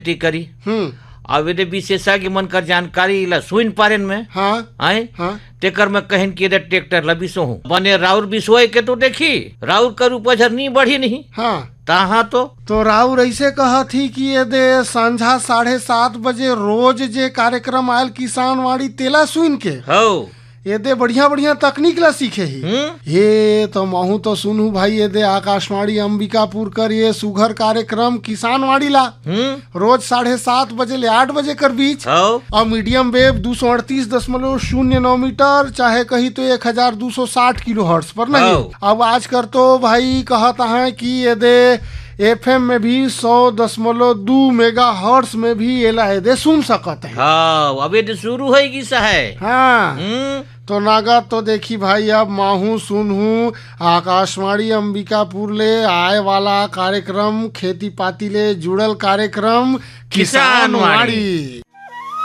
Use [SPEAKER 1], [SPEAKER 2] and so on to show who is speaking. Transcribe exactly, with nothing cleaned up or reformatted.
[SPEAKER 1] T करी
[SPEAKER 2] हम्म
[SPEAKER 1] अब यदि विशेषज्ञ मन कर जानकारी ला सुन पारेन में
[SPEAKER 2] हाँ
[SPEAKER 1] आए
[SPEAKER 2] हाँ
[SPEAKER 1] तेकर में कहन कि ट्रैक्टर ला बिसो हूँ बने राउर बिसोए के तो देखी राउर कर उपज नहीं बढ़ी नहीं
[SPEAKER 2] हाँ
[SPEAKER 1] तहाँ तो
[SPEAKER 2] तो राउर ऐसे कहा थी कि ये दे संझा साढ़े सात बजे रोज जे कार्यक्रम आयल किसान वाड़ी तेला सुन के
[SPEAKER 1] हो
[SPEAKER 2] ये दे बढ़िया बढ़िया तकनीक ला सीखे ही
[SPEAKER 1] हम्म
[SPEAKER 2] ये तो महू तो सुनू भाई ये दे आकाशवाणी अंबिकापुर कर ये सुघर कार्यक्रम किसान वाड़ी ला
[SPEAKER 1] हम्म
[SPEAKER 2] रोज साढ़े सात बजे ले आठ बजे कर बीच
[SPEAKER 1] हो
[SPEAKER 2] और मीडियम वेव दो सौ अड़तीस दशमलव शून्य नौ मीटर चाहे कहीं तो एक हजार दो सौ साठ किलो हर्ट्ज पर नहीं
[SPEAKER 1] हो।
[SPEAKER 2] अब आज कर तो भाई कहता है कि ये दे एफएम में भी सौ दशमलव दो मेगा हर्ट्ज में भी ये ला दे सुन सकते हैं
[SPEAKER 1] हाँ अब ये शुरू होगी सा है
[SPEAKER 2] हाँ
[SPEAKER 1] हम्म
[SPEAKER 2] तो नागा तो देखी भाई अब माहू सुनहू आकाशवाणी अंबिकापुर ले आए वाला कार्यक्रम खेती पाती ले जुड़ल कार्यक्रम
[SPEAKER 1] किसान
[SPEAKER 2] किसान
[SPEAKER 1] वाड़ी।
[SPEAKER 2] वाड़ी।